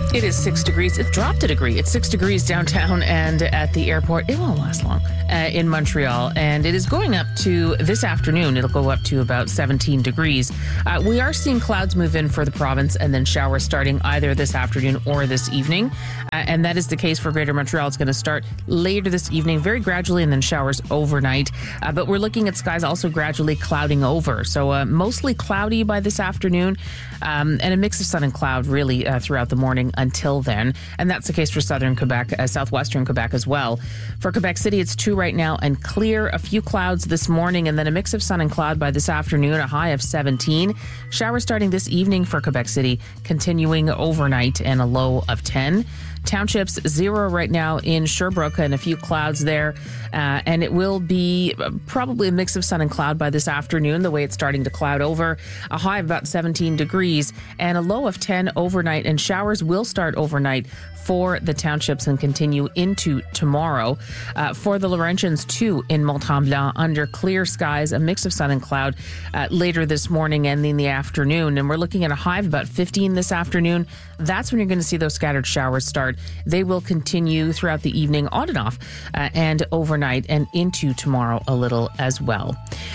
It is 6 degrees. It dropped a degree. It's 6 degrees downtown and at the airport. It won't last long in Montreal. And it is going up to this afternoon. It'll go up to about 17 degrees. We are seeing clouds move in for the province and then showers starting either this afternoon or this evening. And that is the case for Greater Montreal. It's going to start later this evening, very gradually, and then showers overnight. But we're looking at skies also gradually clouding over. So mostly cloudy by this afternoon and a mix of sun and cloud really throughout the morning until then. And that's the case for southern Quebec, southwestern Quebec as well. For Quebec City, it's 2 right now and clear. A few clouds this morning and then a mix of sun and cloud by this afternoon, a high of 17. Showers starting this evening for Quebec City, continuing overnight and a low of 10. Townships 0 right now in Sherbrooke and a few clouds there. And it will be probably a mix of sun and cloud by this afternoon, the way it's starting to cloud over. A high of about 17 degrees and a low of 10 overnight. And showers will start overnight for the townships and continue into tomorrow. For the Laurentians, 2 in Mont-Tremblant under clear skies, a mix of sun and cloud later this morning and in the afternoon. And we're looking at a high of about 15 this afternoon. That's when you're going to see those scattered showers start. They will continue throughout the evening on and off and overnight and into tomorrow a little as well.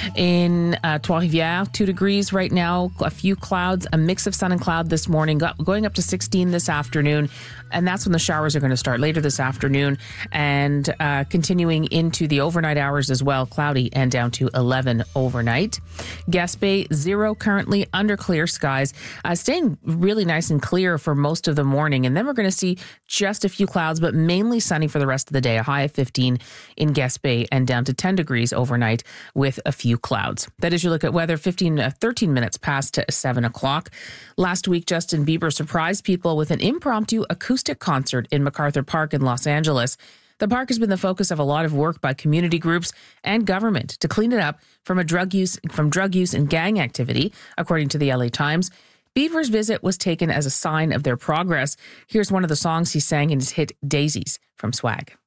In Trois-Rivières, 2 degrees right now, a few clouds, a mix of sun and cloud this morning, going up to 16 this afternoon. And that's when the showers are going to start later this afternoon and continuing into the overnight hours as well, cloudy and down to 11 overnight. Gaspé, 0 currently under clear skies, staying really nice and clear for most of the morning. And then we're going to see just a few clouds, but mainly sunny for the rest of the day, a high of 15 in Gaspé and down to 10 degrees overnight with a few clouds. That is your look at weather, 13 minutes past 7 o'clock. Last week, Justin Bieber surprised people with an impromptu acoustic concert in MacArthur Park in Los Angeles. The park has been the focus of a lot of work by community groups and government to clean it up from drug use and gang activity, according to the LA Times. Bieber's visit was taken as a sign of their progress. Here's one of the songs he sang in his hit Daisies from Swag.